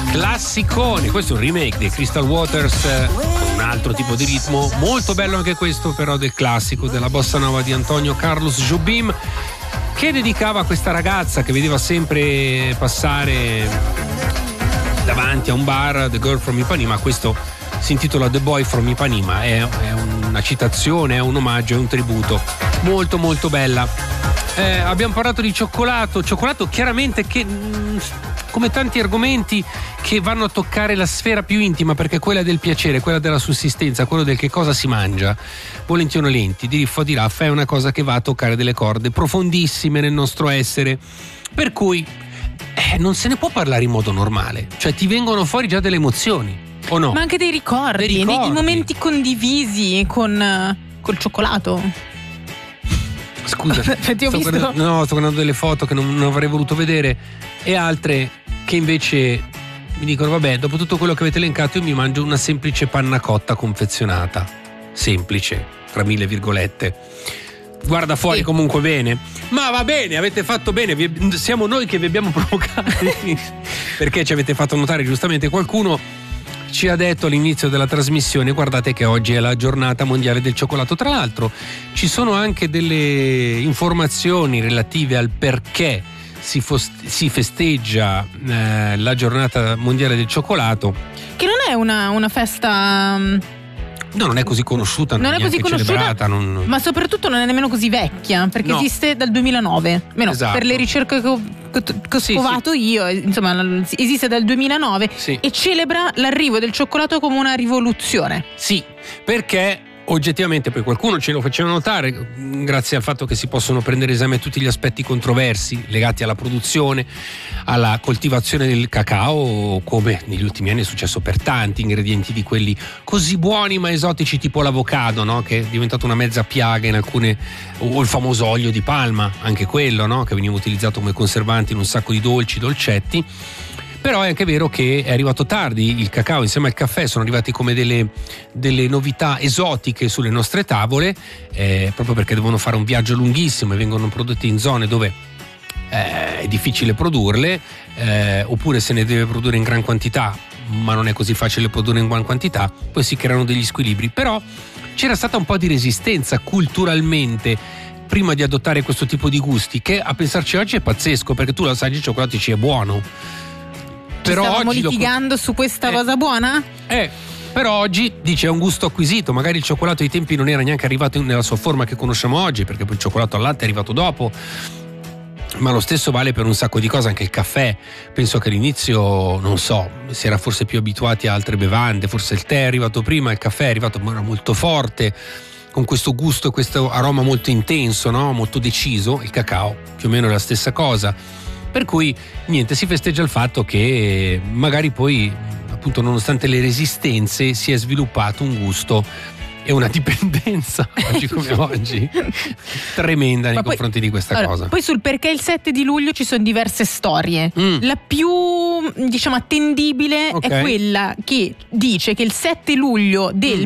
Classicone, questo è un remake dei Crystal Waters, un altro tipo di ritmo, molto bello anche questo, però del classico, della bossa nova di Antonio Carlos Jobim, che dedicava a questa ragazza che vedeva sempre passare davanti a un bar, The Girl from Ipanema. Questo si intitola The Boy from Ipanema, è una citazione, è un omaggio, è un tributo, molto molto bella. Abbiamo parlato di cioccolato chiaramente che come tanti argomenti che vanno a toccare la sfera più intima, perché è quella del piacere, quella della sussistenza, quello del che cosa si mangia, volenti o nolenti, di Riffo di Raffa, è una cosa che va a toccare delle corde profondissime nel nostro essere, per cui non se ne può parlare in modo normale, cioè ti vengono fuori già delle emozioni, o no? Ma anche dei ricordi. Dei momenti condivisi col cioccolato. Scusa, ti ho visto? sto guardando delle foto che non avrei voluto vedere, e altre che invece mi dicono: vabbè, dopo tutto quello che avete elencato io mi mangio una semplice panna cotta confezionata, semplice tra mille virgolette, guarda fuori comunque bene, ma va bene, avete fatto bene, siamo noi che vi abbiamo provocati perché ci avete fatto notare, giustamente qualcuno ci ha detto all'inizio della trasmissione: guardate che oggi è la giornata mondiale del cioccolato. Tra l'altro ci sono anche delle informazioni relative al perché si festeggia la giornata mondiale del cioccolato, che non è una festa. No, non è così conosciuta, non è così conosciuta, celebrata, ma soprattutto non è nemmeno così vecchia, perché esiste dal 2009, almeno per le ricerche che ho scovato io, insomma, esiste dal 2009 e celebra l'arrivo del cioccolato come una rivoluzione. Sì, perché oggettivamente poi qualcuno ce lo faceva notare grazie al fatto che si possono prendere esame tutti gli aspetti controversi legati alla produzione, alla coltivazione del cacao, come negli ultimi anni è successo per tanti ingredienti di quelli così buoni ma esotici, tipo l'avocado, no? Che è diventato una mezza piaga in alcune, o il famoso olio di palma, anche quello, no? Che veniva utilizzato come conservante in un sacco di dolcetti. Però è anche vero che è arrivato tardi il cacao, insieme al caffè sono arrivati come delle novità esotiche sulle nostre tavole, proprio perché devono fare un viaggio lunghissimo e vengono prodotti in zone dove è difficile produrle, oppure se ne deve produrre in gran quantità ma non è così facile produrre in gran quantità, poi si creano degli squilibri. Però c'era stata un po' di resistenza culturalmente prima di adottare questo tipo di gusti, che a pensarci oggi è pazzesco, perché tu lo sai, il cioccolato ci è buono. Però stavamo litigando su questa cosa buona? Però oggi dice è un gusto acquisito, magari il cioccolato ai tempi non era neanche arrivato nella sua forma che conosciamo oggi, perché poi il cioccolato al latte è arrivato dopo, ma lo stesso vale per un sacco di cose, anche il caffè. Penso che all'inizio, non so, si era forse più abituati a altre bevande, forse il tè è arrivato prima, il caffè è arrivato, ma era molto forte, con questo gusto e questo aroma molto intenso, no? Molto deciso. Il cacao più o meno è la stessa cosa. Per cui niente, si festeggia il fatto che magari poi, appunto, nonostante le resistenze, si è sviluppato un gusto e una dipendenza oggi come oggi tremenda nei confronti di questa cosa. Poi sul perché il 7 di luglio ci sono diverse storie. La più, diciamo, attendibile è quella che dice che il 7 luglio del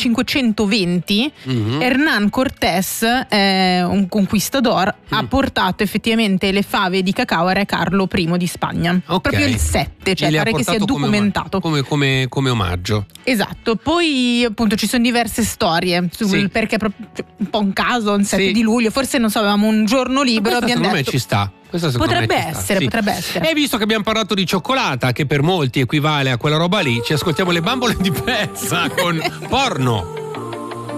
1520 Hernán Cortés, un conquistador, ha portato effettivamente le fave di cacao a re Carlo I di Spagna. Proprio il 7, cioè pare che sia documentato come omaggio. Esatto. Poi appunto ci sono diverse storie sul perché proprio un po' un caso, un 7 di luglio, forse non so, avevamo un giorno libero, abbiamo detto me ci sta. Potrebbe essere. E visto che abbiamo parlato di cioccolata, che per molti equivale a quella roba lì, ci ascoltiamo le bambole di Pezza con Porno.